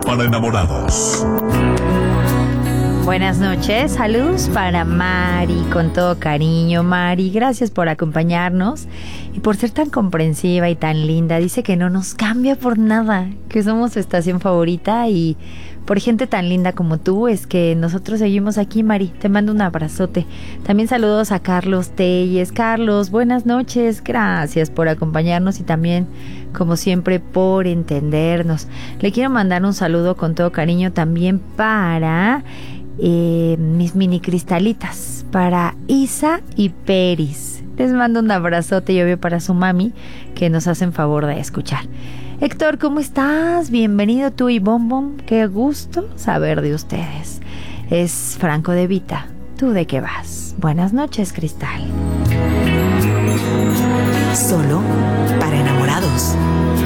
para enamorados. Buenas noches, saludos para Mari, con todo cariño. Mari, gracias por acompañarnos y por ser tan comprensiva y tan linda. Dice que no nos cambia por nada, que somos su estación favorita y por gente tan linda como tú es que nosotros seguimos aquí, Mari. Te mando un abrazote. También saludos a Carlos Telles. Carlos, buenas noches, gracias por acompañarnos y también, como siempre, por entendernos. Le quiero mandar un saludo con todo cariño también para mis mini cristalitas, para Isa y Peris. Les mando un abrazote y obvio para su mami, que nos hacen favor de escuchar. Héctor, ¿cómo estás? Bienvenido tú y Bombom. Qué gusto saber de ustedes. Es Franco de Vita. ¿Tú de qué vas? Buenas noches, Cristal. Solo para enamorados.